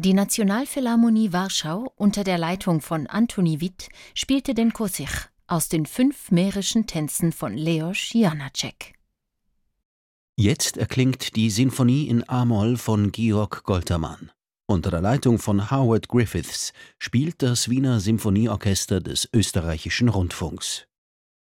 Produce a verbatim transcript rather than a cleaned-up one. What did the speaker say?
Die Nationalphilharmonie Warschau unter der Leitung von Antoni Witt spielte den Kosich aus den fünf mährischen Tänzen von Leoš Janáček. Jetzt erklingt die Sinfonie in a-Moll von Georg Goltermann. Unter der Leitung von Howard Griffiths spielt das Wiener Symphonieorchester des Österreichischen Rundfunks.